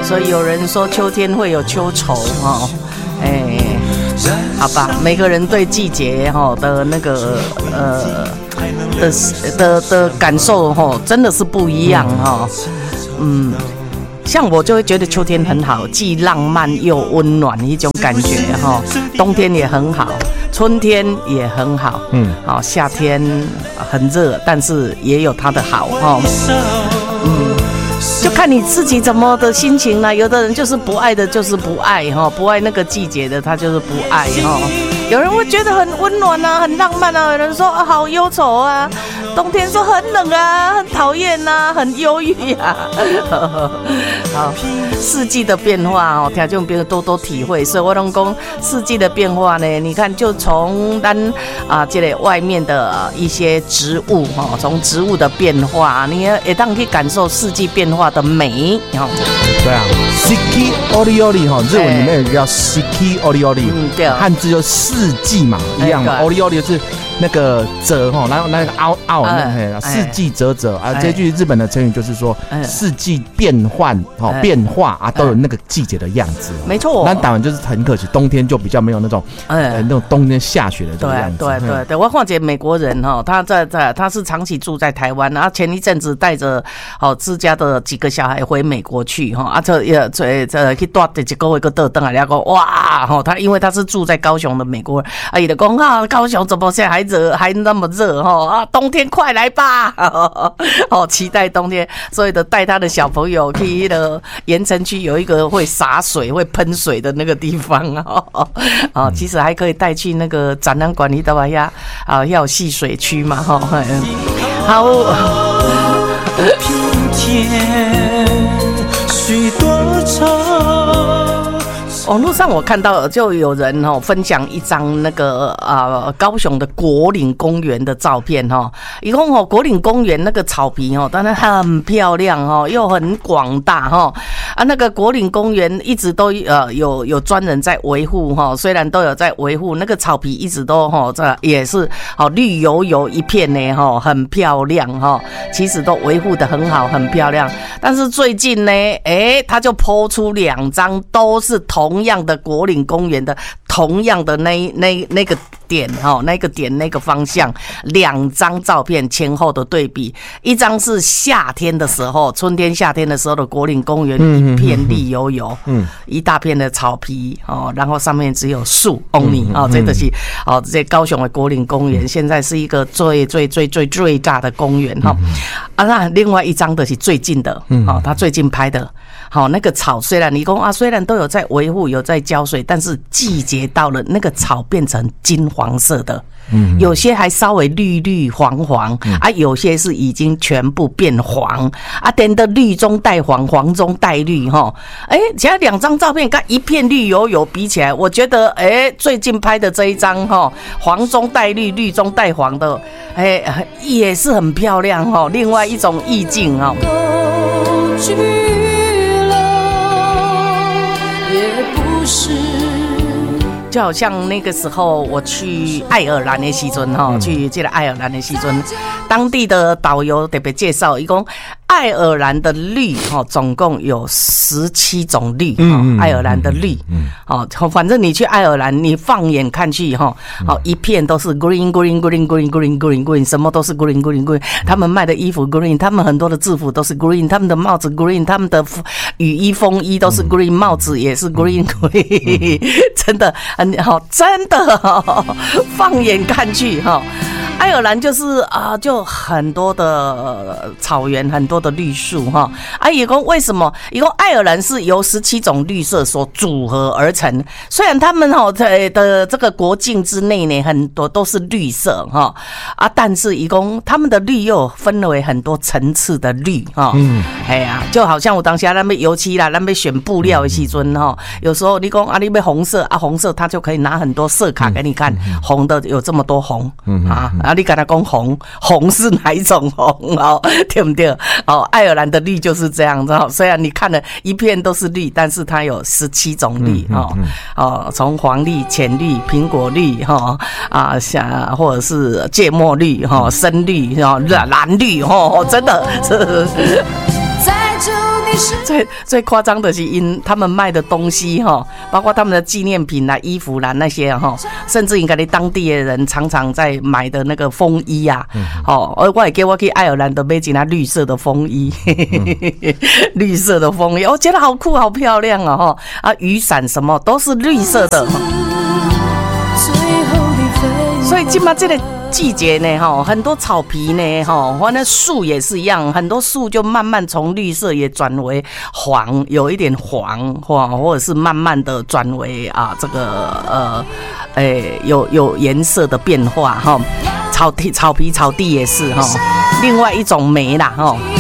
所以有人说秋天会有秋愁哈，好吧，每个人对季节哈的那个的感受哈，真的是不一样哈。像我就会觉得秋天很好，既浪漫又温暖一种感觉哈。冬天也很好，春天也很好，好，夏天很热，但是也有它的好哈。就看你自己怎么的心情啦。有的人就是不爱的，就是不爱哈，不爱那个季节的，他就是不爱哈。有人会觉得很温暖啊，很浪漫啊，有人说好忧愁啊，冬天说很冷啊，很讨厌啊，很忧郁啊。好，四季的变化哦，听众朋友多多体会。所以我拢讲四季的变化呢，你看就从这个外面的一些植物哈，从植物的变化，你也当可以感受四季变化的美。 对啊 ，Siki Oriori 哈，日文里面有一个叫 Siki Oriori， 对，汉字就四季嘛，一样嘛。Oriori 是那个折哈，然后那个凹四季折啊，这句日本的成语就是说四季变换变化啊，都有那个季节的样子。 没错， 那当然就是很可惜，冬天就比较没有那种那种冬天下雪的这个样子。 对，我看见美国人哈，他是长期住在台湾，然后前一阵子带着自家的几个小孩回美国去哈，去住一个月个倒回来，然后哇他因为他是住在高雄的美国人，他就讲高雄怎么现在还那么热冬天快来吧，期待冬天，所以的带他的小朋友去的盐城区有一个会洒水会喷水的那个地方其实还可以带去那个展览馆里头要有戏水区嘛好。 平添许多愁。 网络上我看到就有人分享一张那个高雄的国岭公园的照片一共国岭公园那个草皮当然很漂亮又很广大那个国岭公园一直都有专人在维护虽然都有在维护那个草皮一直都这也是绿油油一片呢很漂亮其实都维护得很好很漂亮，但是最近呢他就 po 出2张都是同样的国岭公园的同样的那个点那个点那个方向，2张照片前后的对比，一张是夏天的时候，春天夏天的时候的国岭公园，一片绿油油，一大片的草皮然后上面只有树 only 这就是这高雄的国岭公园，现在是一个最大的公园那另外一张的是最近的他最近拍的那个草虽然你说虽然都有在维护有在浇水，但是季节到了那个草变成金黄色的，有些还稍微绿黄有些是已经全部变黄等的绿中带黄，黄中带绿其他2张照片跟一片绿油油比起来，我觉得最近拍的这一张黄中带绿绿中带黄的也是很漂亮另外一种意境就好像那个时候我去爱尔兰的时候去这个爱尔兰的时候，当地的导游特别介绍，一共爱尔兰的绿总共有17种绿爱尔兰的绿反正你去爱尔兰，你放眼看去一片都是 green， 什么都是 green， 他们卖的衣服 green， 他们很多的制服都是 green， 他们的帽子 green， 他们的雨衣风衣都是 green， 帽子也是 green， 真的真的放眼看去爱尔兰就是就很多的草原，很多的绿树也说为什么？也说爱尔兰是由17种绿色所组合而成。虽然他们的这个国境之内呢，很多都是绿色但是也说他们的绿又分为很多层次的绿就好像我当下那边油漆啦，那边选布料的时候有时候你说你要红色红色，他就可以拿很多色卡给你看，红的有这么多红你跟他讲红是哪一种红对不对爱尔兰的绿就是这样子虽然你看了一片都是绿，但是它有17种绿从黄绿、浅绿、苹果绿或者是芥末绿深绿蓝绿真的是在这最夸张的是他们卖的东西哈，包括他们的纪念品啦、衣服啦那些哈，甚至应该你当地的人常常在买的那个风衣啊，我也给我去爱尔兰的买几那绿色的风衣，绿色的风衣，我觉得好酷好漂亮哦哈，雨伞什么都是绿色的，所以今嘛这个季节呢，很多草皮呢，或那树也是一样，很多树就慢慢从绿色也转为黄，有一点黄，或者是慢慢的转为这个有颜色的变化哈。草皮草地也是哈，另外一种美啦哈。